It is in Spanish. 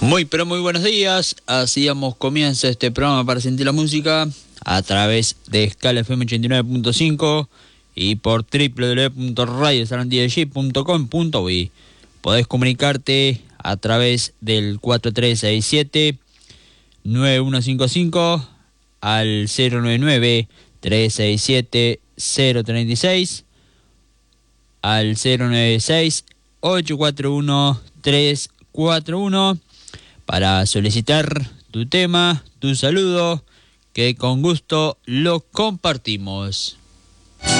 Muy pero muy buenos días, así damos comienzo este programa para sentir la música a través de Escala FM 89.5 y por www.radiosarandidj.com.uy. Podés comunicarte a través del 4367-9155 al 099-367-036 al 096-841-341 para solicitar tu tema, tu saludo, que con gusto lo compartimos.